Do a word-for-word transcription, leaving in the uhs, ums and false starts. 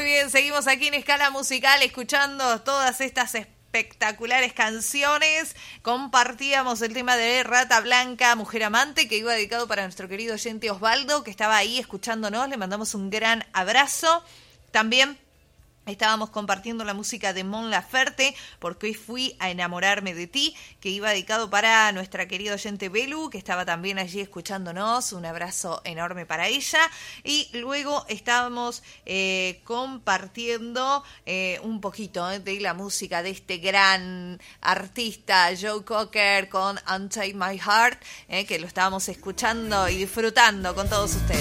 Muy bien, seguimos aquí en Escala Musical escuchando todas estas espectaculares canciones. Compartíamos el tema de Rata Blanca, Mujer Amante, que iba dedicado para nuestro querido oyente Osvaldo, que estaba ahí escuchándonos. Le mandamos un gran abrazo. También estábamos compartiendo la música de Mon Laferte, porque hoy fui a enamorarme de ti, que iba dedicado para nuestra querida oyente Belu, que estaba también allí escuchándonos. Un abrazo enorme para ella. Y luego estábamos eh, compartiendo eh, un poquito eh, de la música de este gran artista Joe Cocker con Untie My Heart, eh, que lo estábamos escuchando y disfrutando con todos ustedes.